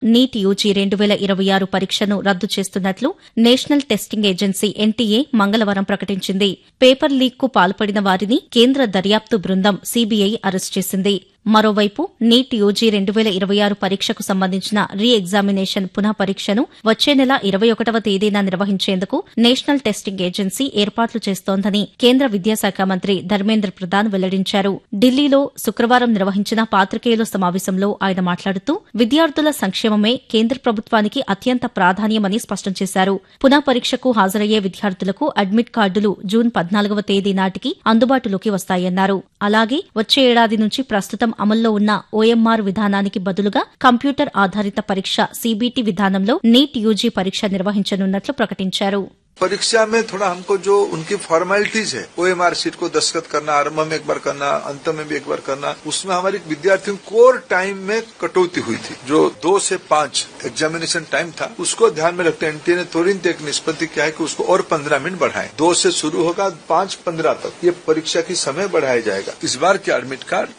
NEET UG 2026 పరీక్షను రద్దు చేస్తున్నట్లు నేషనల్ టెస్టింగ్ ఏజెన్సీ ఎన్టీఏ మంగళవారం ప్రకటించింది. పేపర్ లీక్కు పాల్పడిన వారిని కేంద్ర దర్యాప్తు బృందం సీబీఐ అరెస్టు చేసింది. మరోవైపు నీట్ యూజీ 2026 పరీక్షకు సంబంధించిన రీ ఎగ్జామినేషన్ పునః పరీక్షను వచ్చే నెల 21వ తేదీన నిర్వహించేందుకు నేషనల్ టెస్టింగ్ ఏజెన్సీ ఏర్పాట్లు చేస్తోందని కేంద్ర విద్యాశాఖ మంత్రి ధర్మేంద్ర ప్రధాన్ వెల్లడించారు. ఢిల్లీలో శుక్రవారం నిర్వహించిన పాత్రికేయుల సమావేశంలో ఆయన మాట్లాడుతూ విద్యార్థుల సంక్షేమమే కేంద్ర ప్రభుత్వానికి అత్యంత ప్రాధాన్యమని స్పష్టం చేశారు. పునః పరీక్షకు హాజరయ్యే విద్యార్థులకు అడ్మిట్ కార్డులు జూన్ 14వ తేదీ నాటికి అందుబాటులోకి వస్తాయన్నారు. అలాగే వచ్చే ఏడాది నుంచి ప్రస్తుతం అమల్లో ఉన్న ఓఎంఆర్ విధానానికి బదులుగా కంప్యూటర్ ఆధారిత పరీక్ష సీబీటీ విధానంలో నీట్ యూజీ పరీక్ష నిర్వహించనున్నట్లు ప్రకటించారు. परीक्षा में थोड़ा हमको जो उनकी फॉर्मेलिटीज है ओएमआर शीट को दस्तखत करना, आरंभ में एक बार करना, अंत में भी एक बार करना, उसमें हमारे विद्यार्थियों कोर टाइम में कटौती हुई थी। जो 2 से 5 एग्जामिनेशन टाइम था उसको ध्यान में रखते एनटीए ने तुरंत एक निष्पत्ति किया है कि उसको और 15 मिनट बढ़ाएं। 2 से शुरू होगा 5:15 तक ये परीक्षा की समय बढ़ाया जाएगा। इस बार के एडमिट कार्ड